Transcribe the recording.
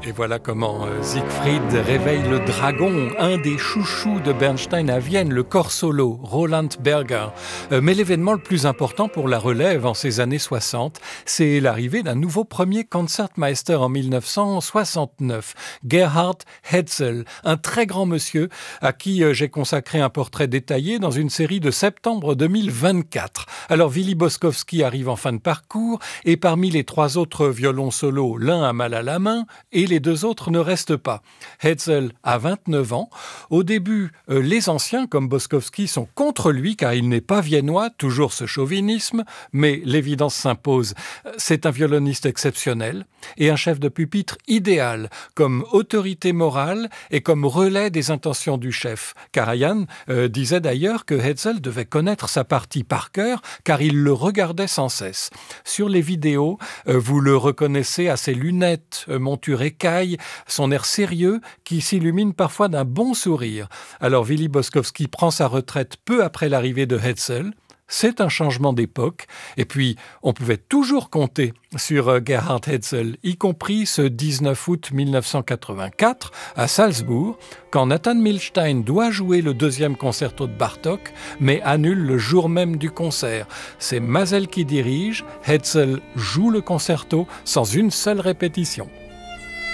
Et voilà comment Siegfried réveille le dragon, un des chouchous de Bernstein à Vienne, le corps solo, Roland Berger. Mais l'événement le plus important pour la relève en ces années 60, c'est l'arrivée d'un nouveau premier Concertmeister en 1969, Gerhard Hetzel, un très grand monsieur à qui j'ai consacré un portrait détaillé dans une série de septembre 2024. Alors Willy Boskowski arrive en fin de parcours et parmi les trois autres violons solos, l'un a mal à la main et les deux autres ne restent pas. Hetzel a 29 ans. Au début, les anciens, comme Boskowski, sont contre lui car il n'est pas viennois, toujours ce chauvinisme, mais l'évidence s'impose. C'est un violoniste exceptionnel et un chef de pupitre idéal, comme autorité morale et comme relais des intentions du chef. Karajan disait d'ailleurs que Hetzel devait connaître sa partie par cœur car il le regardait sans cesse. Sur les vidéos, vous le reconnaissez à ses lunettes, monture écaille, son air sérieux qui s'illumine parfois d'un bon sourire. Alors Willy Boskowski prend sa retraite peu après l'arrivée de Hetzel. C'est un changement d'époque. Et puis, on pouvait toujours compter sur Gerhard Hetzel, y compris ce 19 août 1984 à Salzbourg, quand Nathan Milstein doit jouer le deuxième concerto de Bartók, mais annule le jour même du concert. C'est Mazel qui dirige, Hetzel joue le concerto sans une seule répétition.